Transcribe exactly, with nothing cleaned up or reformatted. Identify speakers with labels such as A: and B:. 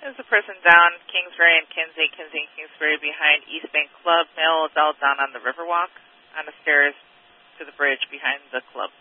A: There's a person down Kingsbury and Kinsey, Kinsey and Kingsbury behind East Bank Club. Male adult down on the Riverwalk on the stairs to the bridge behind the club.